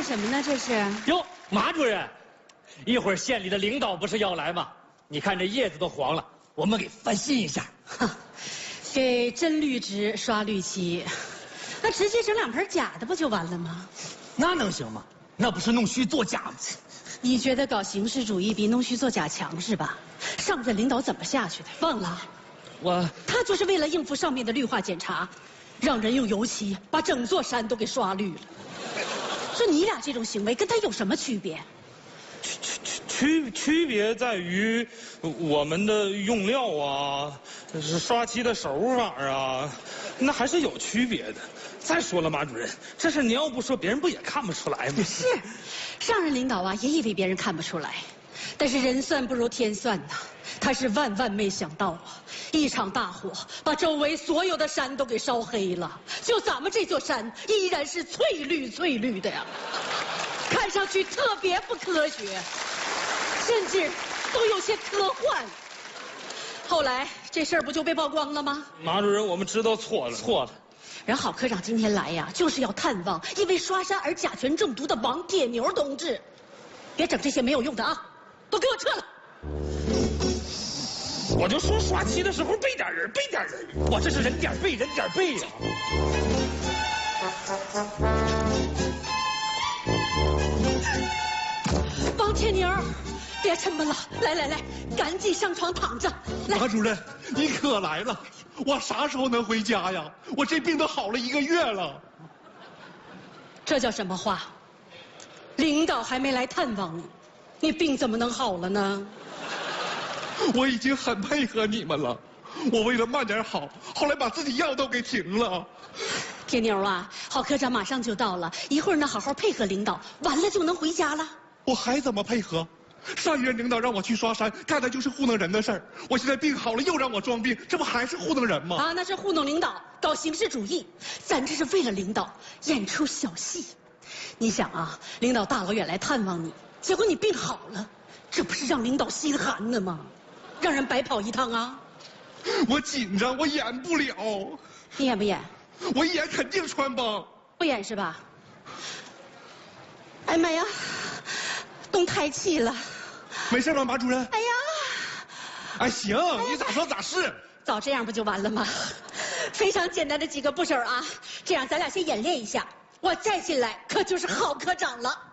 干什么呢？这是？ 哟，马主任，一会儿县里的领导不是要来吗？你看这叶子都黄了，我们给翻新一下。 给真绿植刷绿漆，那直接整2盆假的不就完了吗？ 那能行吗？那不是弄虚作假吗？ 你觉得搞形式主义比弄虚作假强是吧？上任领导怎么下去的？忘了？他就是为了应付上面的绿化检查，让人用油漆把整座山都给刷绿了。说你俩这种行为跟他有什么区别？ 区别在于我们的用料啊，是刷漆的手法啊，那还是有区别的。再说了，马主任，这事你要不说，别人不也看不出来吗？ 是，上任领导啊也以为别人看不出来，但是人算不如天算呐，他是万万没想到啊，一场大火把周围所有的山都给烧黑了，就咱们这座山依然是翠绿的呀，看上去特别不科学。甚至都有些科幻。后来这事儿不就被曝光了吗？ 马主任，我们知道错了。 人郝科长今天来呀，就是要探望因为刷山而甲醛中毒的王铁牛同志。别整这些没有用的啊，都给我撤了！ 我就说刷漆的时候备点人，我这是人点备呀。 王铁牛，别沉闷了，来，赶紧上床躺着。来， 马主任，你可来了！我啥时候能回家呀？我这病都好了1个月了。 这叫什么话？领导还没来探望你，你病怎么能好了呢？ 我已经很配合你们了，我为了慢点好，后来把自己药都给停了。 铁牛啊，郝科长马上就到了，一会儿呢好好配合领导，完了就能回家了。 我还怎么配合？上一任领导让我去刷山，干的就是糊弄人的事儿。我现在病好了，又让我装病，这不还是糊弄人吗？ 啊，那是糊弄领导，搞形式主义。咱这是为了领导演出小戏。你想啊，领导大老远来探望你，结果你病好了，这不是让领导心寒的吗？让人白跑一趟啊！ 我紧张，我演不了。 你演不演？ 我一演肯定穿帮。 不演是吧？哎妈呀，动胎气了。 没事吧，马主任？ 哎呀， 哎行，你咋说咋是。 早这样不就完了吗？非常简单的几个步骤啊，这样咱俩先演练一下，我再进来可就是郝科长了。